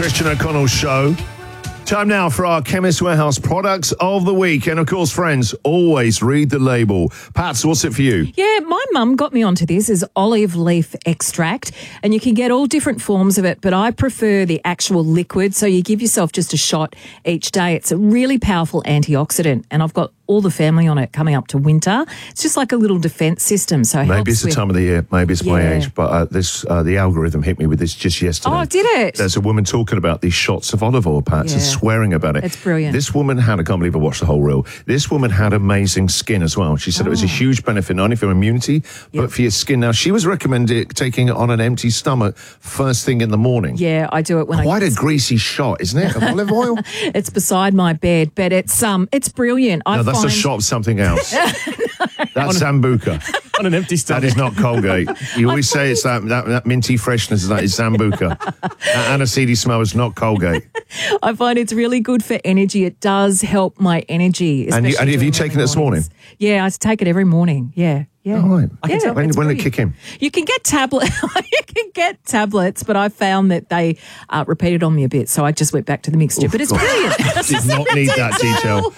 Christian O'Connell Show. Time now for our Chemist Warehouse products of the week. And of course, friends, always read the label. Pats, what's it for you? Yeah, my mum got me onto this as olive leaf extract, and you can get all different forms of it, but I prefer the actual liquid, so you give yourself just a shot each day. It's a really powerful antioxidant, and I've got all the family on it coming up to winter. It's just like a little defence system. So maybe it's the time of the year, maybe it's my age, but the algorithm hit me with this just yesterday. Oh, did it? There's a woman talking about these shots of olive oil, Pats, and swearing about it. It's brilliant. This woman had, I can't believe I watched the whole reel, this woman had amazing skin as well. She said it was a huge benefit, not only for immunity, but for your skin. Now, she was recommending taking it on an empty stomach first thing in the morning. Yeah, I do it when Quite a greasy shot, isn't it, of olive oil? It's beside my bed, but it's brilliant. No, that's a shot of something else. That's Sambuca. On an empty stomach. That is not Colgate. You always say it's that minty freshness. That is Sambuca. That aniseedy smell is not Colgate. I find it's really good for energy. It does help my energy. And have you taken it this morning? Yeah, I take it every morning. Yeah. All right. When did it kick in? You can get tablets, but I found that they repeated on me a bit, so I just went back to the mixture. But it's brilliant. Did not need that detail.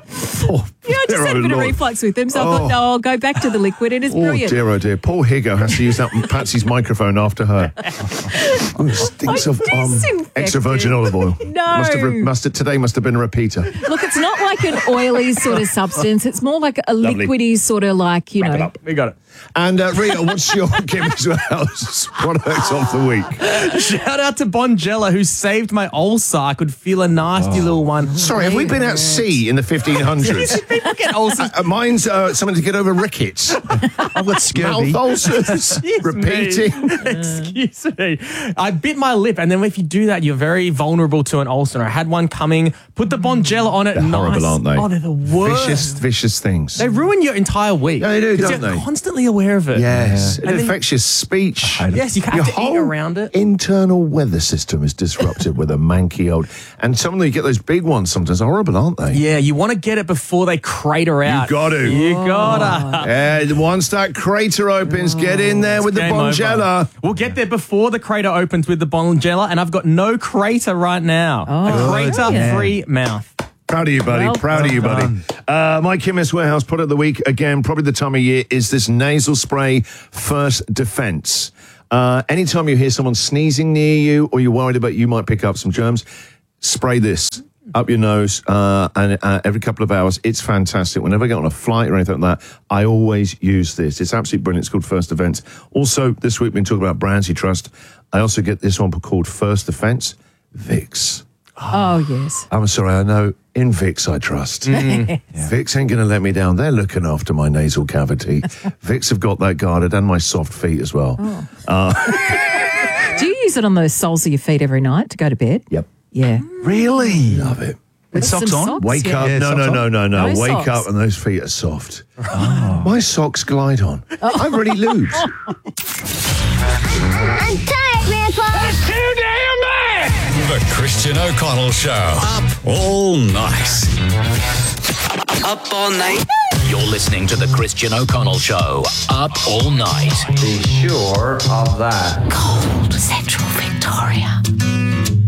I just had a bit of reflux with them, so I thought, no, I'll go back to the liquid. It is brilliant. Oh, dear. Paul Higo has to use that Patsy's microphone after her. It stinks of extra virgin olive oil. No. Today must have been a repeater. Look, it's not like an oily sort of substance. It's more like a liquidy sort of like, you know. We got it. And Rita, what's your Chemist Warehouse products of the week? Shout out to Bonjela, who saved my ulcer. I could feel a nasty little one. Sorry, have we been at sea in the 1500s? People get ulcers. Mine's something to get over rickets. I've got scurvy. Mouth ulcers. Repeating. Excuse me. I bit my lip, and then if you do that, you're very vulnerable to an ulcer. I had one coming. Put the Bonjela on it. They're horrible, aren't they? Oh, they're the worst. Vicious things. They ruin your entire week. Yeah, they do, don't you're they? Constantly aware of it. Yes. And It then- affects your speech. Yes, you have Your to eat whole around it. internal weather system is disrupted with a manky old... And some of them, you get those big ones sometimes, horrible, aren't they? Yeah, you want to get it before they crater out. You got to. You gotta. Once that crater opens, get in there with the Game Bonjela. over. We'll get there before the crater opens with the Bonjela, and I've got no crater right now. A crater-free mouth. Proud of you, buddy. Well Proud of you, buddy. My Chemist Warehouse product of the week, again, probably the time of year, is this nasal spray First Defense. Anytime you hear someone sneezing near you or you're worried about you might pick up some germs, spray this up your nose and every couple of hours. It's fantastic. Whenever I get on a flight or anything like that, I always use this. It's absolutely brilliant. It's called First Defense. Also, this week we've been talking about brands you trust. I also get this one called First Defense Vicks. Oh, yes. I'm sorry, I know. In Vicks, I trust. Vicks ain't going to let me down. They're looking after my nasal cavity. Vicks have got that guarded and my soft feet as well. Do you use it on the soles of your feet every night to go to bed? Yep. Yeah. Really? Love it. With socks some on? socks? Wake Yeah. up. Yeah, No. No Wake socks. up and those feet are soft. My socks glide on. I've already lubed. I'm tired, Grandpa. That's too damn bad! The Christian O'Connell Show. Up all night. Up all night. You're listening to The Christian O'Connell Show. Up all night. Be sure of that. Cold Central Victoria.